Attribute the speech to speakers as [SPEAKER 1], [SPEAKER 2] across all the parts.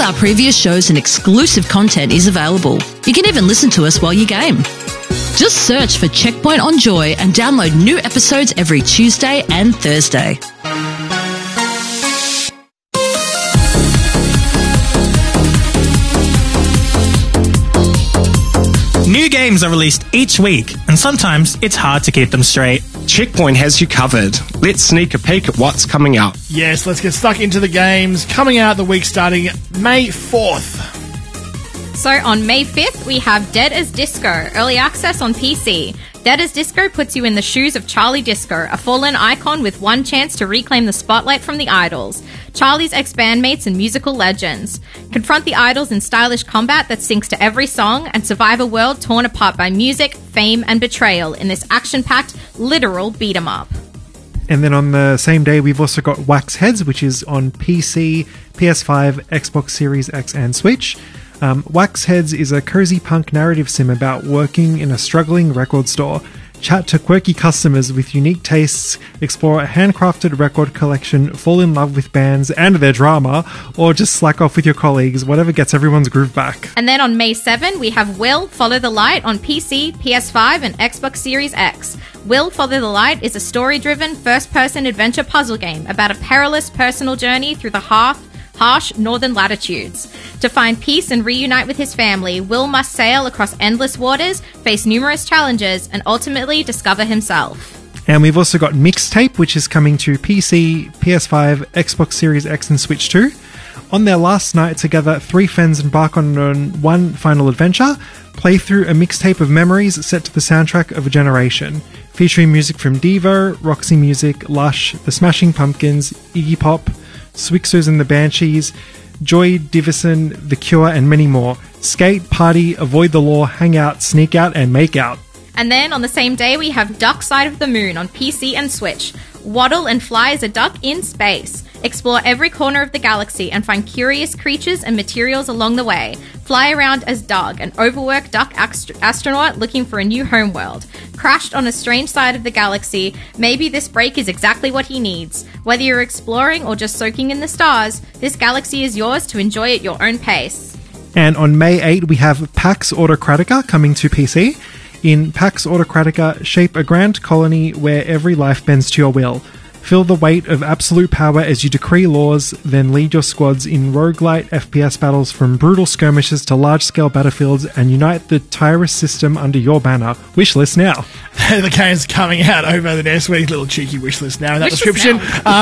[SPEAKER 1] our previous shows and exclusive content is available. You can even listen to us while you game. Just search for Checkpoint on Joy and download new episodes every Tuesday and Thursday.
[SPEAKER 2] New games are released each week, and sometimes it's hard to keep them straight.
[SPEAKER 3] Checkpoint has you covered. Let's sneak a peek at what's coming out.
[SPEAKER 4] Yes, let's get stuck into the games coming out the week starting May 4th.
[SPEAKER 5] So on May 5th, we have Dead as Disco, early access on PC. Dead as Disco puts you in the shoes of Charlie Disco, a fallen icon with one chance to reclaim the spotlight from the idols. Charlie's ex-bandmates and musical legends. Confront the idols in stylish combat that syncs to every song and survive a world torn apart by music, fame, and betrayal in this action-packed, literal beat-em-up.
[SPEAKER 6] And then on the same day, we've also got Wax Heads, which is on PC, PS5, Xbox Series X, and Switch. Wax Heads is a cozy punk narrative sim about working in a struggling record store. Chat to quirky customers with unique tastes, explore a handcrafted record collection, fall in love with bands and their drama, or just slack off with your colleagues, whatever gets everyone's groove back.
[SPEAKER 5] And then on May 7, we have Will Follow the Light on PC, PS5, and Xbox Series X. Will Follow the Light is a story-driven, first-person adventure puzzle game about a perilous personal journey through the harsh northern latitudes. To find peace and reunite with his family, Will must sail across endless waters, face numerous challenges, and ultimately discover himself.
[SPEAKER 6] And we've also got Mixtape, which is coming to PC, PS5, Xbox Series X, and Switch 2. On their last night together, three friends embark on one final adventure, play through a mixtape of memories set to the soundtrack of a generation, featuring music from Devo, Roxy Music, Lush, The Smashing Pumpkins, Iggy Pop, Swixers and the Banshees, Joy Division, The Cure, and many more. Skate, party, avoid the law, hang out, sneak out, and make out.
[SPEAKER 5] And then on the same day, we have Duck Side of the Moon on PC and Switch. Waddle and fly as a duck in space. Explore every corner of the galaxy and find curious creatures and materials along the way. Fly around as Doug, an overworked duck astronaut looking for a new homeworld. Crashed on a strange side of the galaxy, maybe this break is exactly what he needs. Whether you're exploring or just soaking in the stars, this galaxy is yours to enjoy at your own pace.
[SPEAKER 6] And on May 8, we have Pax Autocratica coming to PC. In Pax Autocratica, shape a grand colony where every life bends to your will. Feel the weight of absolute power as you decree laws, then lead your squads in roguelite FPS battles from brutal skirmishes to large-scale battlefields and unite the Tyrus system under your banner. Wishlist now.
[SPEAKER 4] The game's coming out over the next week. Little cheeky wishlist now in that description.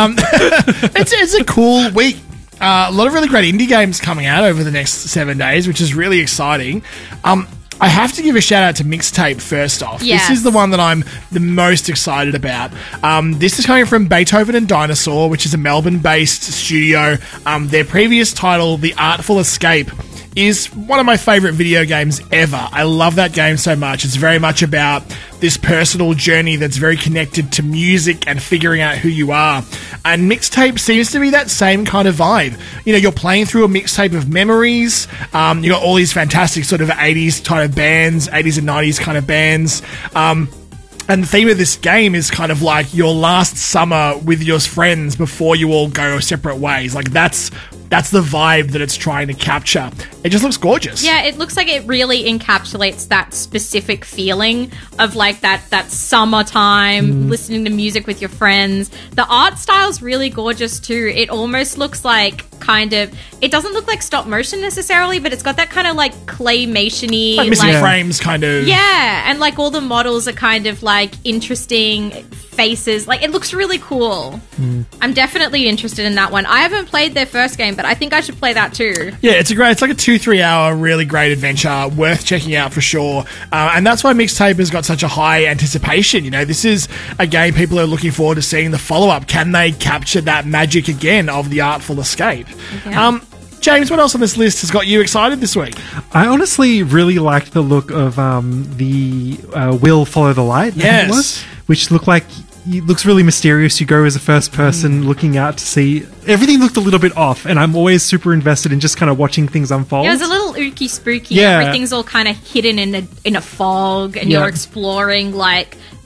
[SPEAKER 4] It's a cool week. A lot of really great indie games coming out over the next 7 days, which is really exciting. I have to give a shout out to Mixtape first off.
[SPEAKER 5] Yes.
[SPEAKER 4] This is the one that I'm the most excited about. This is coming from Beethoven and Dinosaur, which is a Melbourne-based studio. Their previous title, The Artful Escape, is one of my favourite video games ever. I love that game so much. It's very much about this personal journey that's very connected to music and figuring out who you are. And Mixtape seems to be that same kind of vibe. You know, you're playing through a mixtape of memories. You got all these fantastic sort of 80s kind of bands, 80s and 90s kind of bands. And the theme of this game is kind of like your last summer with your friends before you all go separate ways. Like that's the vibe that it's trying to capture. It just looks gorgeous.
[SPEAKER 5] Yeah, it looks like it really encapsulates that specific feeling of like that summertime, listening to music with your friends. The art style's really gorgeous too. It almost looks like it doesn't look like stop motion necessarily, but it's got that kind of like claymation-y.
[SPEAKER 4] Like missing frames kind of.
[SPEAKER 5] Yeah, and like all the models are kind of like interesting faces. Like it looks really cool. I'm definitely interested in that one. I haven't played their first game, but I think I should play that too.
[SPEAKER 4] Yeah, it's like a 2-3 hour really great adventure, worth checking out for sure. And that's why Mixtape has got such a high anticipation. You know, this is a game people are looking forward to seeing the follow-up. Can they capture that magic again of The Artful Escape?
[SPEAKER 5] Yeah.
[SPEAKER 4] James, what else on this list has got you excited this week?
[SPEAKER 6] I honestly really liked the look of the Will Follow the Light.
[SPEAKER 4] Yes.
[SPEAKER 6] Which looks really mysterious. You go as a first person looking out to see. Everything looked a little bit off, and I'm always super invested in just kind of watching things unfold.
[SPEAKER 5] Yeah, it was a little ooky spooky.
[SPEAKER 6] Yeah.
[SPEAKER 5] Everything's all kind of hidden in a fog, and you're exploring like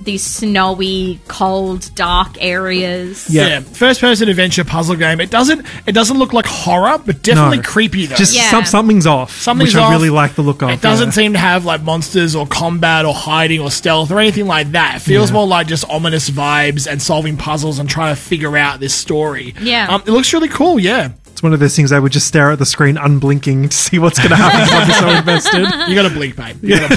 [SPEAKER 5] these snowy, cold, dark areas.
[SPEAKER 4] Yeah, first-person adventure puzzle game. It doesn't look like horror, but definitely creepy though.
[SPEAKER 6] Just
[SPEAKER 5] Yeah.
[SPEAKER 6] something's off,
[SPEAKER 4] Something's
[SPEAKER 6] which I
[SPEAKER 4] off.
[SPEAKER 6] really like the look of.
[SPEAKER 4] It doesn't seem to have like monsters or combat or hiding or stealth or anything like that. It feels more like just ominous vibes and solving puzzles and trying to figure out this story.
[SPEAKER 5] Yeah.
[SPEAKER 4] It looks really cool. Yeah.
[SPEAKER 6] It's one of those things I would just stare at the screen unblinking to see what's going to happen because I'm so invested.
[SPEAKER 4] You got to blink, babe. You got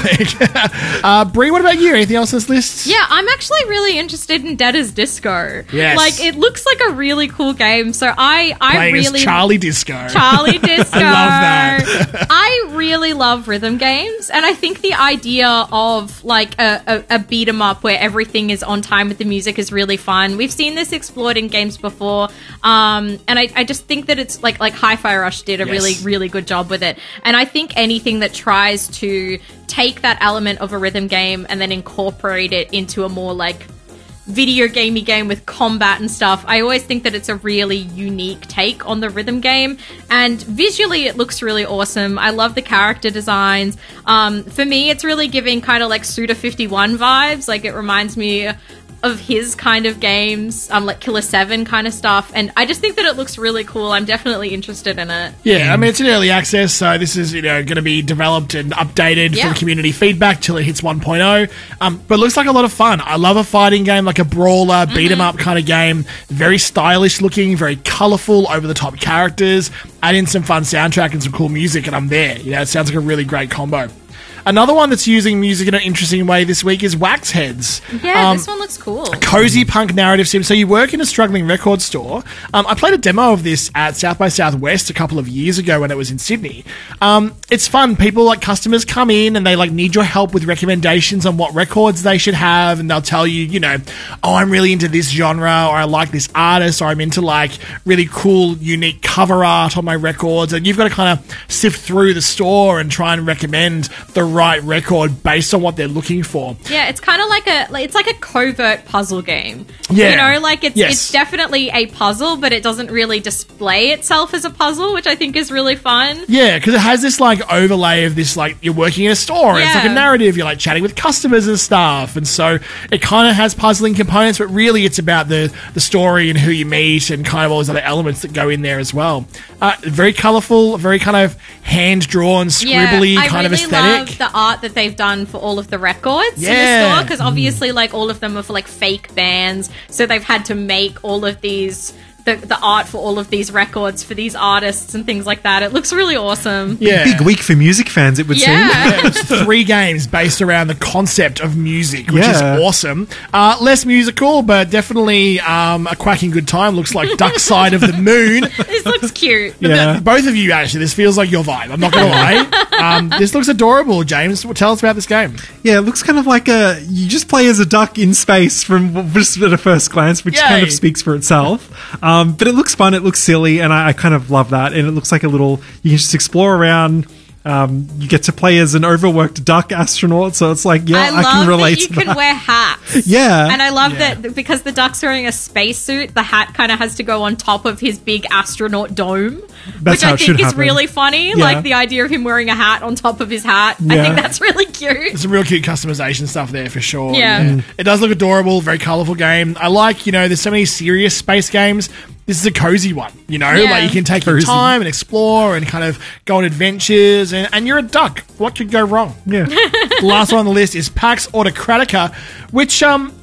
[SPEAKER 4] to blink. Brie, what about you? Anything else on this list?
[SPEAKER 5] Yeah, I'm actually really interested in Dead as Disco.
[SPEAKER 4] Yes.
[SPEAKER 5] Like, it looks like a really cool game, so I
[SPEAKER 4] Playing as
[SPEAKER 5] really...
[SPEAKER 4] Charlie Disco.
[SPEAKER 5] Charlie Disco.
[SPEAKER 4] I love that.
[SPEAKER 5] I really love rhythm games, and I think the idea of like a beat 'em up where everything is on time with the music is really fun. We've seen this explored in games before, and I just think that it's like Hi-Fi Rush did a really good job with it. And I think anything that tries to take that element of a rhythm game and then incorporate it into a more like video gamey game with combat and stuff, I always think that it's a really unique take on the rhythm game, and visually it looks really awesome. I love the character designs. For me, it's really giving kind of like Suda51 vibes. Like, it reminds me of his kind of games, like Killer 7 kind of stuff, and I just think that it looks really cool. I'm definitely interested in it.
[SPEAKER 4] Yeah, I mean, it's in early access, so this is, going to be developed and updated
[SPEAKER 5] Yeah.
[SPEAKER 4] for community feedback till it hits 1.0. But it looks like a lot of fun. I love a fighting game, like a brawler, beat 'em up kind of game. Very stylish looking, very colourful, over-the-top characters. Add in some fun soundtrack and some cool music, and I'm there. It sounds like a really great combo. Another one that's using music in an interesting way this week is Wax Heads.
[SPEAKER 5] Yeah, this one looks cool.
[SPEAKER 4] Cozy punk narrative sim. So you work in a struggling record store. I played a demo of this at South by Southwest a couple of years ago when it was in Sydney. It's fun. People, like customers, come in and they like need your help with recommendations on what records they should have, and they'll tell you, oh, I'm really into this genre, or I like this artist, or I'm into like really cool, unique cover art on my records, and you've got to kind of sift through the store and try and recommend the right record based on what they're looking for.
[SPEAKER 5] Yeah, it's kind of like it's like a covert puzzle game.
[SPEAKER 4] Yeah.
[SPEAKER 5] It's definitely a puzzle, but it doesn't really display itself as a puzzle, which I think is really fun.
[SPEAKER 4] Yeah, because it has this like overlay of this, like, you're working in a store, and it's like a narrative, you're like chatting with customers and stuff, and so it kind of has puzzling components, but really it's about the story and who you meet and kind of all those other elements that go in there as well. Very colourful, very kind of hand-drawn, scribbly kind of aesthetic.
[SPEAKER 5] I love the art that they've done for all of the records in the store, because obviously like all of them are for like fake bands, so they've had to make all of these the art for all of these records for these artists and things like that. It looks really awesome.
[SPEAKER 4] Yeah.
[SPEAKER 6] Big week for music fans, it would seem.
[SPEAKER 5] Yeah.
[SPEAKER 4] It's 3 games based around the concept of music, which is awesome. Less musical, but definitely a quacking good time. Looks like Duck Side of the Moon.
[SPEAKER 5] This looks cute.
[SPEAKER 6] Yeah.
[SPEAKER 4] Both of you, actually, this feels like your vibe. I'm not going to lie. This looks adorable, James. Tell us about this game.
[SPEAKER 6] Yeah, it looks kind of like you just play as a duck in space from just at a first glance, which kind of speaks for itself. But it looks fun, it looks silly, and I kind of love that. And it looks like a little, you can just explore around. You get to play as an overworked duck astronaut, so it's like, I can relate
[SPEAKER 5] that
[SPEAKER 6] to
[SPEAKER 5] you can wear hats.
[SPEAKER 6] Yeah.
[SPEAKER 5] And I love that because the duck's wearing a spacesuit, the hat kind of has to go on top of his big astronaut dome.
[SPEAKER 6] That's
[SPEAKER 5] which
[SPEAKER 6] how
[SPEAKER 5] I
[SPEAKER 6] it
[SPEAKER 5] think
[SPEAKER 6] should
[SPEAKER 5] is
[SPEAKER 6] happen.
[SPEAKER 5] really funny.
[SPEAKER 6] Yeah.
[SPEAKER 5] Like the idea of him wearing a hat on top of his hat. I
[SPEAKER 6] Yeah.
[SPEAKER 5] think that's really cute.
[SPEAKER 4] There's some real cute customization stuff there for sure.
[SPEAKER 5] Yeah.
[SPEAKER 4] It does look adorable, very colourful game. I like, there's so many serious space games. This is a cozy one, like you can take your
[SPEAKER 6] Cozy.
[SPEAKER 4] time and explore and kind of go on adventures, and you're a duck. What could go wrong?
[SPEAKER 6] Yeah.
[SPEAKER 4] The last one on the list is Pax Autocratica, which,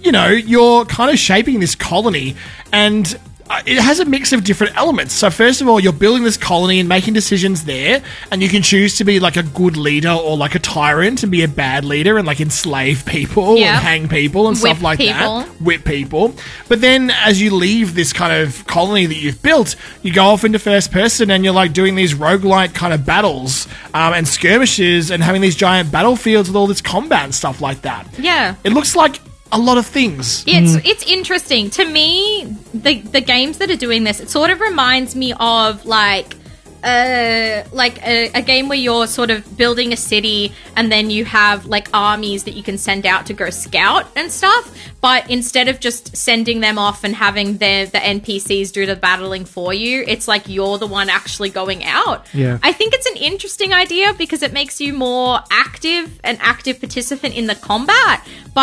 [SPEAKER 4] you're kind of shaping this colony, and it has a mix of different elements. So first of all, you're building this colony and making decisions there, and you can choose to be like a good leader or like a tyrant and be a bad leader and like enslave people and hang people and stuff
[SPEAKER 5] Whip
[SPEAKER 4] like
[SPEAKER 5] people.
[SPEAKER 4] that. Whip people. But then as you leave this kind of colony that you've built, you go off into first person and you're like doing these roguelike kind of battles and skirmishes and having these giant battlefields with all this combat and stuff like that.
[SPEAKER 5] Yeah.
[SPEAKER 4] It looks like a lot of things.
[SPEAKER 5] It's interesting. To me, the games that are doing this, it sort of reminds me of like a game where you're sort of building a city and then you have like armies that you can send out to go scout and stuff, but instead of just sending them off and having the NPCs do the battling for you, it's like you're the one actually going out.
[SPEAKER 6] Yeah.
[SPEAKER 5] I think it's an interesting idea because it makes you more active, an active participant in the combat, but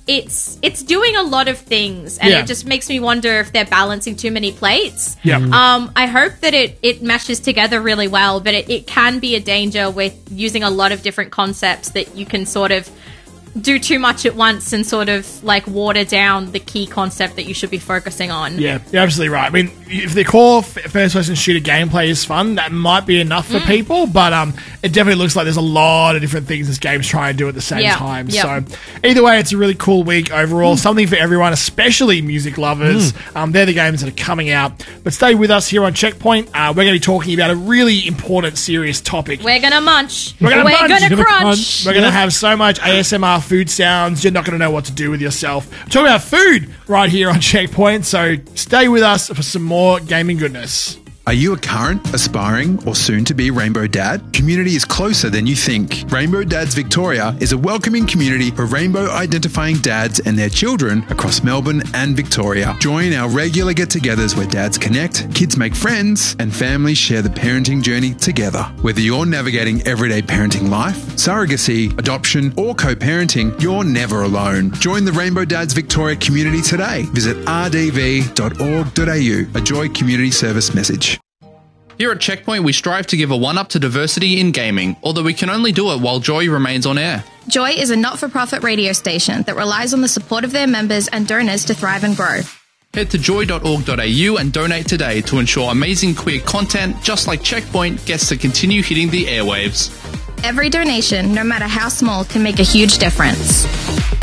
[SPEAKER 5] it's doing a lot of things, and
[SPEAKER 4] Yeah.
[SPEAKER 5] it just makes me wonder if they're balancing too many plates.
[SPEAKER 4] Yeah.
[SPEAKER 5] I hope that it meshes together really well, but it can be a danger with using a lot of different concepts that you can sort of do too much at once and sort of like water down the key concept that you should be focusing on.
[SPEAKER 4] Yeah, you're absolutely right. I mean, if the core first-person shooter gameplay is fun, that might be enough for people, but it definitely looks like there's a lot of different things this game's trying to do at the same time.
[SPEAKER 5] Yeah.
[SPEAKER 4] So either way, it's a really cool week overall. Something for everyone, especially music lovers. They're the games that are coming out. But stay with us here on Checkpoint. We're going to be talking about a really important, serious topic.
[SPEAKER 5] We're gonna munch.
[SPEAKER 4] We're gonna munch.
[SPEAKER 5] Gonna
[SPEAKER 4] We're gonna
[SPEAKER 5] crunch.
[SPEAKER 4] We're going to have so much ASMR food sounds, you're not going to know what to do with yourself. We're talking about food right here on Checkpoint, so stay with us for some more gaming goodness.
[SPEAKER 7] Are you a current, aspiring, or soon-to-be Rainbow Dad? Community is closer than you think. Rainbow Dads Victoria is a welcoming community for rainbow-identifying dads and their children across Melbourne and Victoria. Join our regular get-togethers where dads connect, kids make friends, and families share the parenting journey together. Whether you're navigating everyday parenting life, surrogacy, adoption, or co-parenting, you're never alone. Join the Rainbow Dads Victoria community today. Visit rdv.org.au, a Joy Community Service message.
[SPEAKER 8] Here at Checkpoint, we strive to give a one-up to diversity in gaming, although we can only do it while Joy remains on air.
[SPEAKER 9] Joy is a not-for-profit radio station that relies on the support of their members and donors to thrive and grow.
[SPEAKER 8] Head to joy.org.au and donate today to ensure amazing queer content, just like Checkpoint, gets to continue hitting the airwaves.
[SPEAKER 9] Every donation, no matter how small, can make a huge difference.